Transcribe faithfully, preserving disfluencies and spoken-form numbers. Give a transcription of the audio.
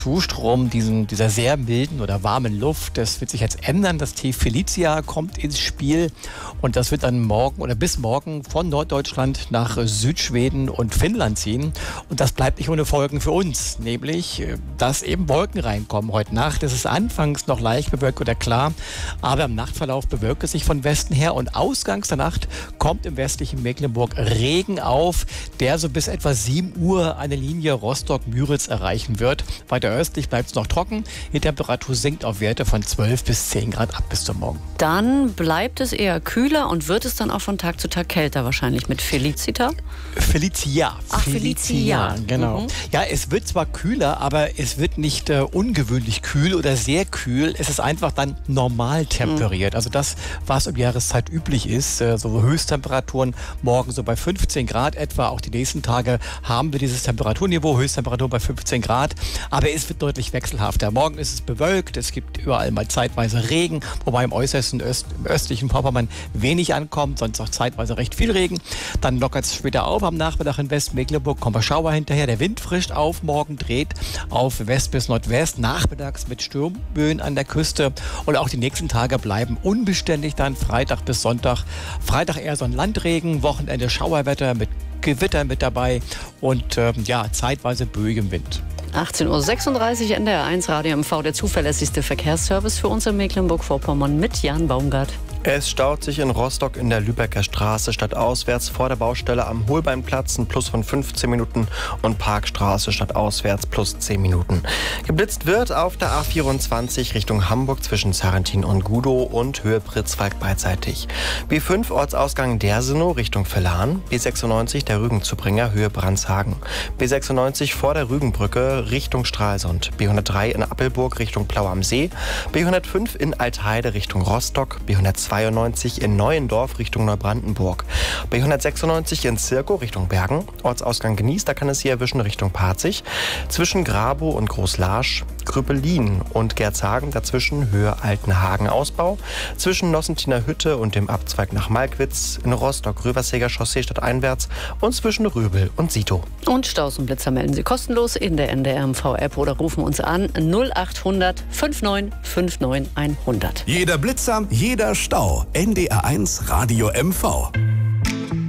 Zustrom diesen, dieser sehr milden oder warmen Luft, das wird sich jetzt ändern. Das Tief Felicia kommt ins Spiel und das wird dann morgen oder bis morgen von Norddeutschland nach Südschweden und Finnland ziehen. Und das bleibt nicht ohne Folgen für uns, nämlich, dass eben Wolken reinkommen heute Nacht. Es ist anfangs noch leicht bewölkt oder klar, aber im Nachtverlauf bewölkt es sich von Westen her und ausgangs der Nacht kommt im westlichen Mecklenburg Regen auf, der so bis etwa sieben Uhr eine Linie Rostock-Müritz erreichen wird. Weiter östlich bleibt es noch trocken. Die Temperatur sinkt auf Werte von zwölf bis zehn Grad ab bis zum Morgen. Dann bleibt es eher kühler und wird es dann auch von Tag zu Tag kälter wahrscheinlich mit Felicita? Felicia. Ach, Felicia. Genau. Mhm. Ja, es wird zwar kühler, aber es wird nicht äh, ungewöhnlich kühl oder sehr kühl. Es ist einfach dann normal temperiert. Mhm. Also das, was um Jahreszeit üblich ist. Äh, so Höchsttemperaturen morgen so bei fünfzehn Grad etwa. Auch die nächsten Tage haben wir dieses Temperaturniveau. Höchsttemperatur bei fünfzehn Grad. Aber es wird deutlich wechselhafter. Morgen ist es bewölkt, es gibt überall mal zeitweise Regen, wobei im äußersten Öst, im östlichen Vorpommern wenig ankommt, sonst auch zeitweise recht viel Regen. Dann lockert es später auf, am Nachmittag in Westmecklenburg kommen wir Schauer hinterher. Der Wind frischt auf, morgen dreht auf West bis Nordwest, nachmittags mit Sturmböen an der Küste und auch die nächsten Tage bleiben unbeständig dann, Freitag bis Sonntag. Freitag eher so ein Landregen, Wochenende Schauerwetter mit Gewitter mit dabei und ähm, ja, zeitweise böigem Wind. achtzehn Uhr sechsunddreißig, N D R eins Radio M V, der zuverlässigste Verkehrsservice für uns in Mecklenburg-Vorpommern mit Jan Baumgart. Es staut sich in Rostock in der Lübecker Straße stadtauswärts vor der Baustelle am Holbeinplatz ein Plus von fünfzehn Minuten und Parkstraße stadtauswärts plus zehn Minuten. Geblitzt wird auf der A vierundzwanzig Richtung Hamburg zwischen Sarrentin und Gudow und Höhe Pritzwalk beidseitig. B fünf Ortsausgang Dersenow Richtung Verlan, B sechsundneunzig der Rügenzubringer Höhe Brandshagen, B sechsundneunzig vor der Rügenbrücke Richtung Stralsund, B hundertdrei in Appelburg Richtung Plau am See, B hundertfünf in Altheide Richtung Rostock, B hundertzweiundneunzig in Neuendorf Richtung Neubrandenburg, B hundertsechsundneunzig in Zirkow Richtung Bergen, Ortsausgang Genieß, da kann es hier erwischen Richtung Parzig, zwischen Grabow und Großlarsch, Krüppelin und Gerzhagen, dazwischen Höhe Altenhagen Ausbau, zwischen Nossentiner Hütte und dem Abzweig nach Malkwitz, in Rostock Röversäger Chaussee stadteinwärts und zwischen Röbel und Sito. Und Staus und Blitzer melden Sie kostenlos in der N D R M V-App oder rufen uns an null acht hundert neunundfünfzig neunundfünfzig hundert. Jeder Blitzer, jeder Stau. N D R eins Radio M V.